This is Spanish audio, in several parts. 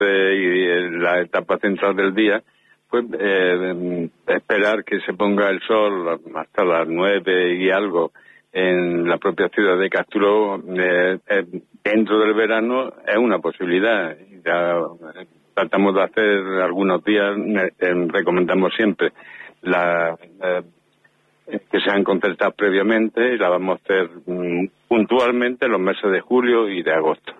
y la etapa central del día, pues esperar que se ponga el sol hasta las 9 y algo en la propia ciudad de Cástulo dentro del verano es una posibilidad. Ya tratamos de hacer algunos días, recomendamos siempre que sean concertadas previamente, y la vamos a hacer puntualmente en los meses de julio y de agosto.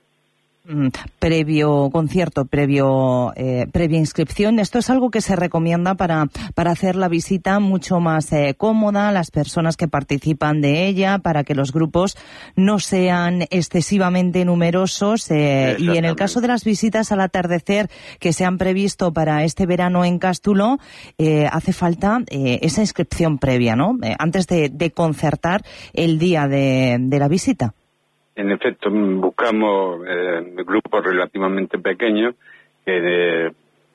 Previo concierto, previa inscripción. Esto es algo que se recomienda para hacer la visita mucho más cómoda, las personas que participan de ella, para que los grupos no sean excesivamente numerosos, y en el caso de las visitas al atardecer que se han previsto para este verano en Cástulo, hace falta esa inscripción previa, ¿no? Antes de concertar el día de la visita. En efecto, buscamos grupos relativamente pequeños que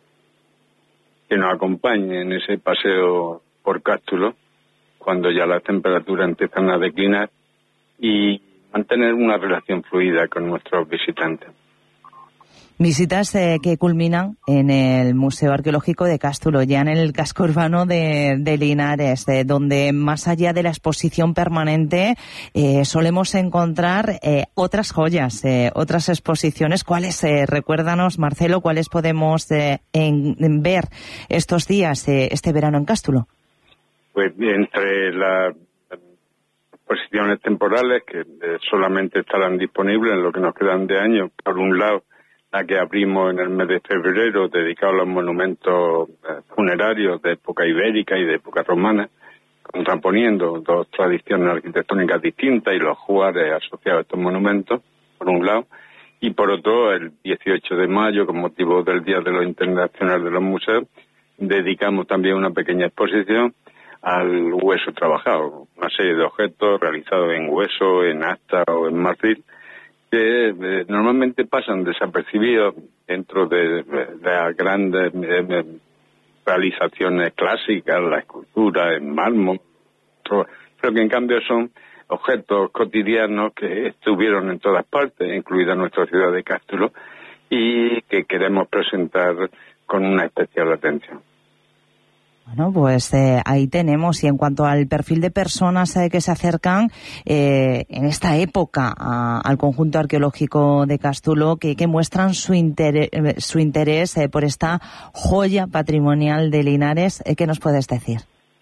nos acompañen en ese paseo por Cástulo, cuando ya las temperaturas empiezan a declinar, y mantener una relación fluida con nuestros visitantes. Visitas que culminan en el Museo Arqueológico de Cástulo, ya en el casco urbano de Linares, donde más allá de la exposición permanente solemos encontrar otras joyas, otras exposiciones. ¿Cuáles, recuérdanos, Marcelo, cuáles podemos ver estos días, este verano en Cástulo? Pues entre las exposiciones temporales que solamente estarán disponibles en lo que nos quedan de año, por un lado, la que abrimos en el mes de febrero, dedicado a los monumentos funerarios de época ibérica y de época romana, contraponiendo dos tradiciones arquitectónicas distintas y los juares asociados a estos monumentos, por un lado, y por otro, el 18 de mayo, con motivo del Día de los Internacional de los Museos, dedicamos también una pequeña exposición al hueso trabajado, una serie de objetos realizados en hueso, en asta o en marfil, que normalmente pasan desapercibidos dentro de las grandes realizaciones clásicas, la escultura en mármol, pero que en cambio son objetos cotidianos que estuvieron en todas partes, incluida nuestra ciudad de Cástulo, y que queremos presentar con una especial atención. Bueno, pues ahí tenemos. Y en cuanto al perfil de personas que se acercan en esta época al conjunto arqueológico de Cástulo, que muestran su interés por esta joya patrimonial de Linares, ¿qué nos puedes decir?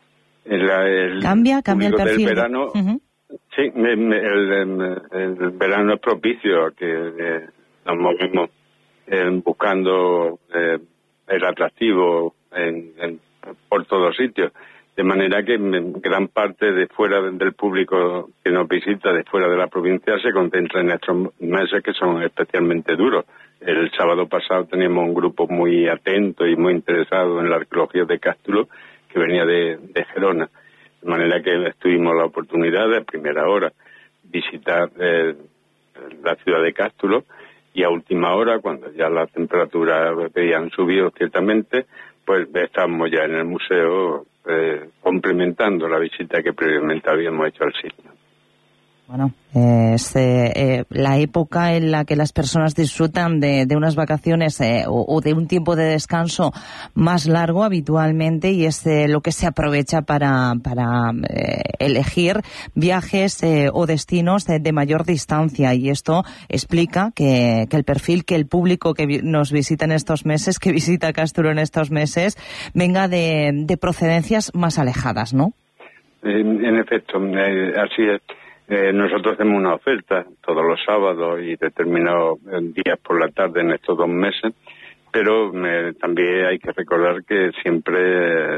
¿Cambia el perfil? Del verano, sí, el verano es propicio a que nos movemos buscando el atractivo por todos sitios, de manera que gran parte de fuera del público que nos visita de fuera de la provincia se concentra en estos meses que son especialmente duros. El sábado pasado teníamos un grupo muy atento y muy interesado en la arqueología de Cástulo, que venía de Gerona, de manera que tuvimos la oportunidad de a primera hora visitar la ciudad de Cástulo, y a última hora, cuando ya las temperaturas habían subido ciertamente, pues estamos ya en el museo complementando la visita que previamente habíamos hecho al sitio. Bueno, es la época en la que las personas disfrutan de unas vacaciones o de un tiempo de descanso más largo habitualmente, y es lo que se aprovecha para elegir viajes o destinos de mayor distancia, y esto explica que el perfil, que el público que nos visita en estos meses, que visita Cástulo en estos meses, venga de procedencias más alejadas, ¿no? En efecto, así es. Nosotros hacemos una oferta todos los sábados y determinados días por la tarde en estos 2 meses, pero también hay que recordar que siempre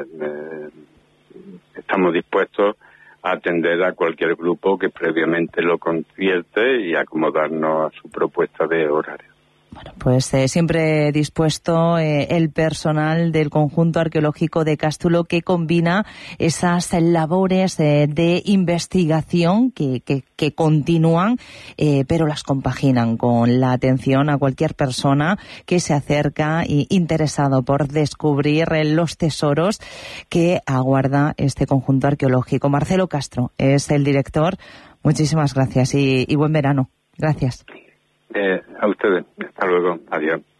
estamos dispuestos a atender a cualquier grupo que previamente lo convierte y acomodarnos a su propuesta de horario. Bueno, pues siempre dispuesto el personal del conjunto arqueológico de Cástulo, que combina esas labores de investigación que continúan, pero las compaginan con la atención a cualquier persona que se acerca y interesado por descubrir los tesoros que aguarda este conjunto arqueológico. Marcelo Castro es el director. Muchísimas gracias y buen verano. Gracias. A ustedes. Hasta luego. Adiós.